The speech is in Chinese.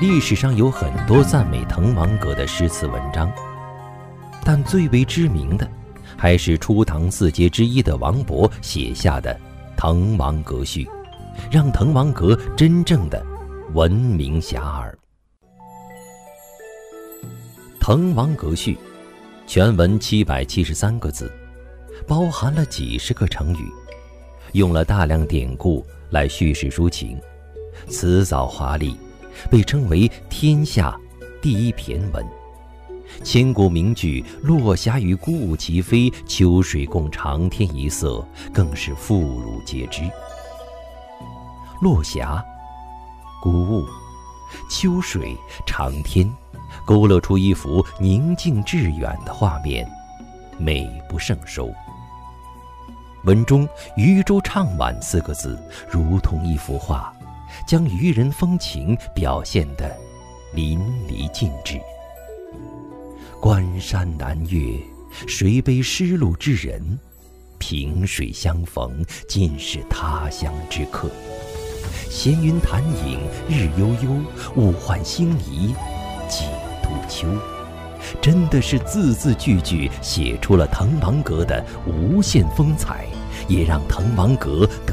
历史上有很多赞美滕王阁的诗词文章，但最为知名的还是初唐四杰之一的王勃写下的《滕王阁序》，让滕王阁真正的闻名遐迩。《滕王阁序》全文773个字，包含了几十个成语，用了大量典故来叙事抒情，辞藻华丽，被称为天下第一骈文。千古名句“落霞与孤鹜齐飞，秋水共长天一色”更是妇孺皆知。落霞、孤鹜、秋水、长天，勾勒出一幅宁静致远的画面，美不胜收。文中“渔舟唱晚”4个字如同一幅画，将渔人风情表现得淋漓尽致。关山难越，谁悲失路之人？萍水相逢，尽是他乡之客。闲云潭影日悠悠，物换星移几度秋。真的是字字句句写出了滕王阁的无限风采，也让滕王阁